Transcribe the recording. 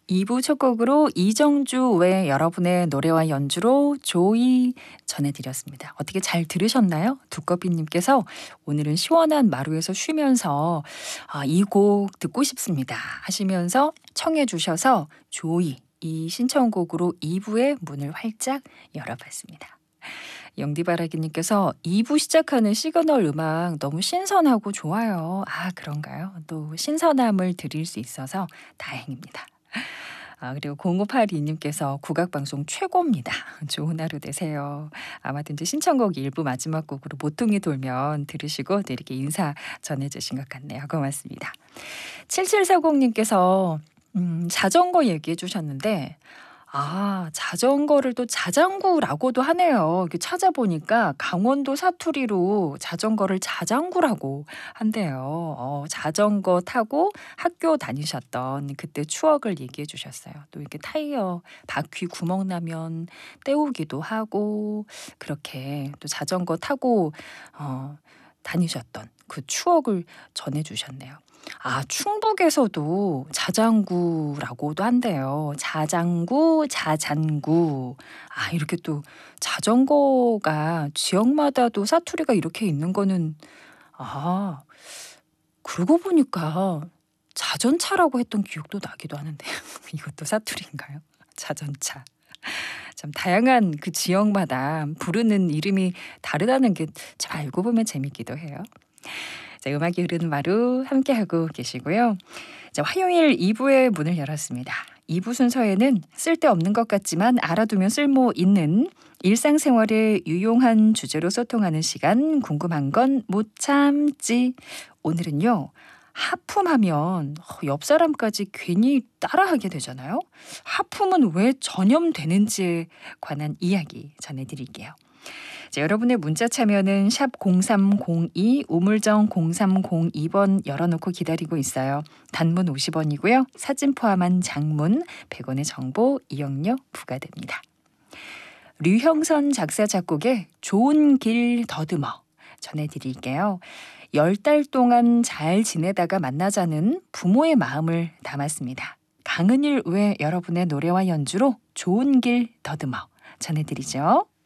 2부 첫 곡으로 이정주 외 여러분의 노래와 연주로 조이 전해드렸습니다. 어떻게 잘 들으셨나요? 두꺼비님께서 오늘은 시원한 마루에서 쉬면서 이 곡 듣고 싶습니다 하시면서 청해 주셔서 조이 이 신청곡으로 2부의 문을 활짝 열어봤습니다. 영디바라기님께서 2부 시작하는 시그널 음악 너무 신선하고 좋아요. 그런가요? 또 신선함을 드릴 수 있어서 다행입니다. 그리고 0582님께서 국악방송 최고입니다. 좋은 하루 되세요. 아마도 이제 신청곡 1부 마지막 곡으로 모퉁이 돌면 들으시고 또 이렇게 인사 전해주신 것 같네요. 고맙습니다. 7740님께서 자전거 얘기해 주셨는데 자전거를 또 자장구라고도 하네요. 이렇게 찾아보니까 강원도 사투리로 자전거를 자장구라고 한대요. 자전거 타고 학교 다니셨던 그때 추억을 얘기해 주셨어요. 또 이렇게 타이어 바퀴 구멍 나면 떼우기도 하고 그렇게 또 자전거 타고 다니셨던 그 추억을 전해 주셨네요. 충북에서도 자장구라고도 한대요. 자장구, 자잔구. 이렇게 또 자전거가 지역마다도 사투리가 이렇게 있는 거는 그러고 보니까 자전차라고 했던 기억도 나기도 하는데요. 이것도 사투리인가요? 자전차. 참 다양한 그 지역마다 부르는 이름이 다르다는 게 참 알고 보면 재밌기도 해요. 자, 음악이 흐르는 마루 함께하고 계시고요. 자, 화요일 2부의 문을 열었습니다. 2부 순서에는 쓸데없는 것 같지만 알아두면 쓸모 있는 일상생활에 유용한 주제로 소통하는 시간 궁금한 건 못 참지. 오늘은요. 하품하면 옆 사람까지 괜히 따라하게 되잖아요. 하품은 왜 전염되는지에 관한 이야기 전해드릴게요. 자, 여러분의 문자 참여는 샵 0302 우물정 0302번 열어놓고 기다리고 있어요. 단문 50원이고요. 사진 포함한 장문 100원의 정보 이용료 부과됩니다. 류형선 작사 작곡의 좋은 길 더듬어 전해드릴게요. 10달 동안 잘 지내다가 만나자는 부모의 마음을 담았습니다. 강은일 외 여러분의 노래와 연주로 좋은 길 더듬어 전해드리죠.